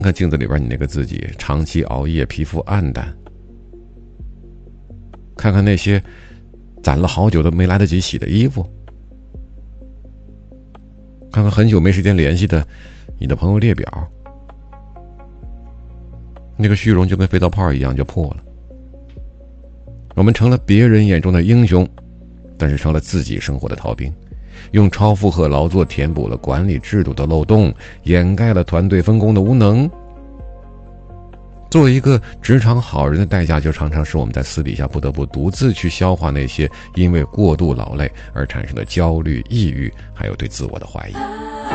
看镜子里边你那个自己，长期熬夜，皮肤暗淡。看看那些攒了好久都没来得及洗的衣服，看看很久没时间联系的你的朋友列表，那个虚荣就跟肥皂泡一样就破了。我们成了别人眼中的英雄，但是成了自己生活的逃兵，用超负荷劳作填补了管理制度的漏洞，掩盖了团队分工的无能。作为一个职场好人的代价，就常常是我们在私底下不得不独自去消化那些因为过度劳累而产生的焦虑、抑郁，还有对自我的怀疑。